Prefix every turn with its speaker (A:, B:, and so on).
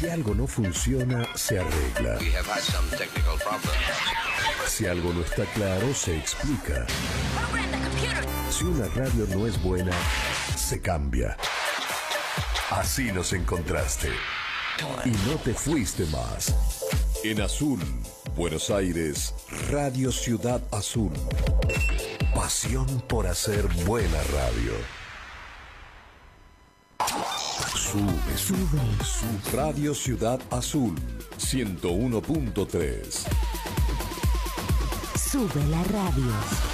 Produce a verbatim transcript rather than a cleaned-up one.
A: Si algo no funciona, se arregla.
B: We have had some technical problems.
A: Si algo no está claro, se explica. Si una radio no es buena, se cambia. Así nos encontraste. Y no te fuiste más. En Azul, Buenos Aires, Radio Ciudad Azul. Pasión por hacer buena radio. Sube, sube, sube. Radio Ciudad Azul, ciento uno punto tres.
C: Sube la radio.